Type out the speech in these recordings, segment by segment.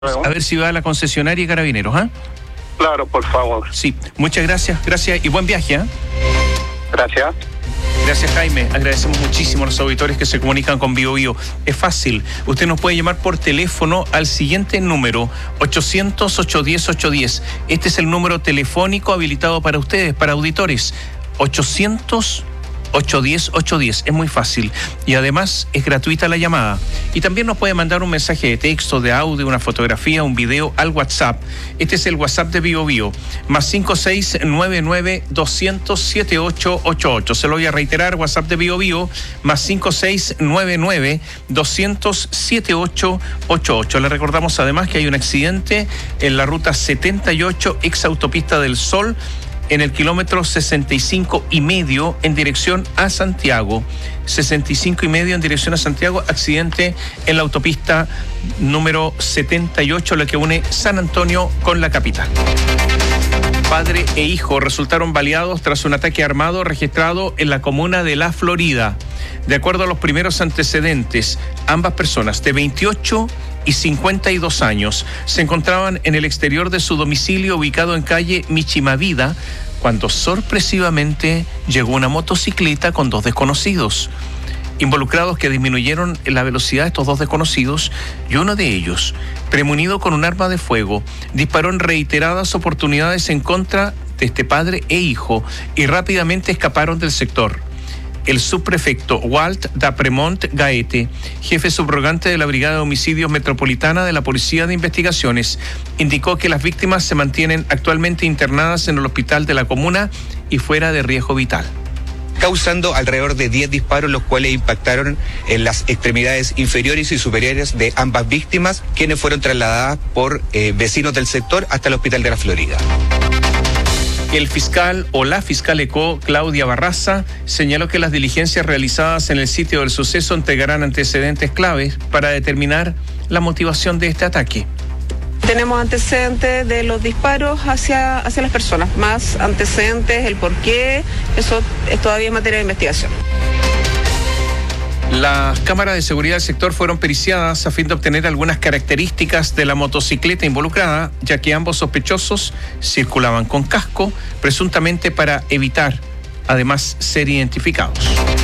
A ver si va a la concesionaria Carabineros, ¿ah? Claro, por favor. Sí, muchas gracias, y buen viaje, ¿ah? Gracias. Gracias, Jaime. Agradecemos muchísimo a los auditores que se comunican con BioBio. Es fácil. Usted nos puede llamar por teléfono al siguiente número, 800-810-810. Este es el número telefónico habilitado para ustedes, para auditores. 800-810-810. Es muy fácil. Y además es gratuita la llamada. Y también nos puede mandar un mensaje de texto, de audio, una fotografía, un video al WhatsApp. Este es el WhatsApp de BioBio. Más 5699-200-7888. Se lo voy a reiterar, WhatsApp de BioBio. Más 5699-200-7888. Le recordamos además que hay un accidente en la ruta 78, ex autopista del Sol, en el kilómetro 65,5 en dirección a Santiago. 65,5 en dirección a Santiago, accidente en la autopista número 78, la que une San Antonio con la capital. Padre e hijo resultaron baleados tras un ataque armado registrado en la comuna de La Florida. De acuerdo a los primeros antecedentes, ambas personas de 28 y 52 años se encontraban en el exterior de su domicilio ubicado en calle Michimavida cuando sorpresivamente llegó una motocicleta con dos desconocidos. Involucrados que disminuyeron la velocidad de estos dos desconocidos y uno de ellos, premunido con un arma de fuego, disparó en reiteradas oportunidades en contra de este padre e hijo y rápidamente escaparon del sector. El subprefecto Walt Dapremont Gaete, jefe subrogante de la Brigada de Homicidios Metropolitana de la Policía de Investigaciones, indicó que las víctimas se mantienen actualmente internadas en el hospital de la comuna y fuera de riesgo vital, causando alrededor de 10 disparos, los cuales impactaron en las extremidades inferiores y superiores de ambas víctimas, quienes fueron trasladadas por vecinos del sector hasta el hospital de la Florida. El fiscal o la fiscal ECO, Claudia Barraza, señaló que las diligencias realizadas en el sitio del suceso entregarán antecedentes claves para determinar la motivación de este ataque. Tenemos antecedentes de los disparos hacia las personas, más antecedentes, el por qué, eso es todavía materia de investigación. Las cámaras de seguridad del sector fueron periciadas a fin de obtener algunas características de la motocicleta involucrada, ya que ambos sospechosos circulaban con casco, presuntamente para evitar, además, ser identificados.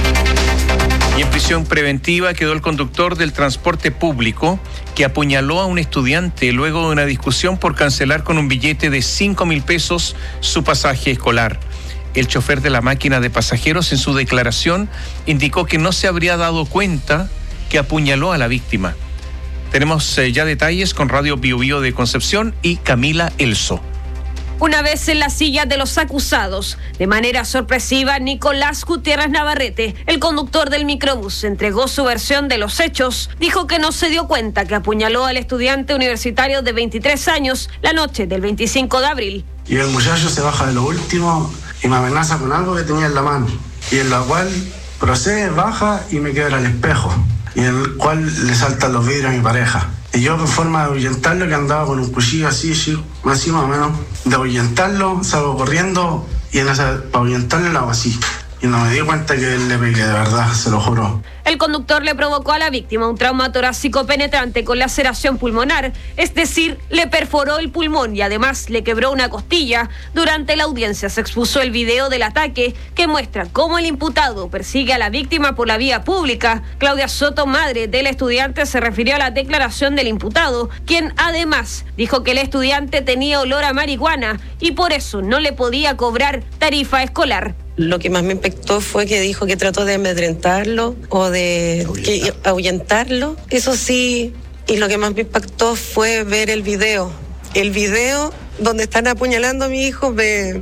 Y en prisión preventiva quedó el conductor del transporte público que apuñaló a un estudiante luego de una discusión por cancelar con un billete de 5,000 pesos su pasaje escolar. El chofer de la máquina de pasajeros en su declaración indicó que no se habría dado cuenta que apuñaló a la víctima. Tenemos ya detalles con Radio BioBio de Concepción y Camila Elso. Una vez en la silla de los acusados, de manera sorpresiva, Nicolás Gutiérrez Navarrete, el conductor del microbús, entregó su versión de los hechos. Dijo que no se dio cuenta que apuñaló al estudiante universitario de 23 años la noche del 25 de abril. Y el muchacho se baja de lo último y me amenaza con algo que tenía en la mano, y en la cual procede, baja y me quiebra el espejo, y en el cual le saltan los vidrios a mi pareja. Y yo, por forma de ahuyentarlo, que andaba con un cuchillo así, más o menos, de ahuyentarlo, salgo corriendo y para ahuyentarlo lo hago así. Y no me di cuenta que él le pegué, de verdad, se lo juro. El conductor le provocó a la víctima un trauma torácico penetrante con laceración pulmonar, es decir, le perforó el pulmón y además le quebró una costilla. Durante la audiencia se expuso el video del ataque que muestra cómo el imputado persigue a la víctima por la vía pública. Claudia Soto, madre del estudiante, se refirió a la declaración del imputado, quien además dijo que el estudiante tenía olor a marihuana y por eso no le podía cobrar tarifa escolar. Lo que más me impactó fue que dijo que trató de amedrentarlo o de ahuyentarlo. Eso sí, y lo que más me impactó fue ver el video. El video donde están apuñalando a mi hijo me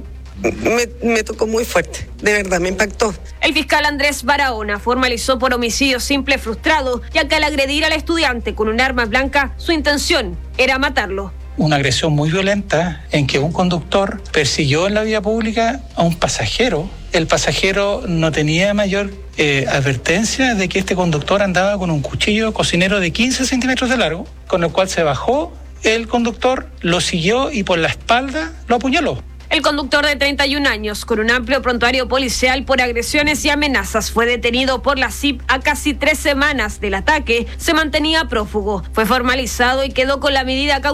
tocó muy fuerte, de verdad, me impactó. El fiscal Andrés Barahona formalizó por homicidio simple frustrado, ya que al agredir al estudiante con un arma blanca, su intención era matarlo. Una agresión muy violenta en que un conductor persiguió en la vía pública a un pasajero. El pasajero no tenía mayor advertencia de que este conductor andaba con un cuchillo cocinero de 15 centímetros de largo, con el cual se bajó el conductor, lo siguió y por la espalda lo apuñaló. El conductor de 31 años, con un amplio prontuario policial por agresiones y amenazas, fue detenido por la CIP a casi 3 semanas del ataque. Se mantenía prófugo. Fue formalizado y quedó con la medida cautelar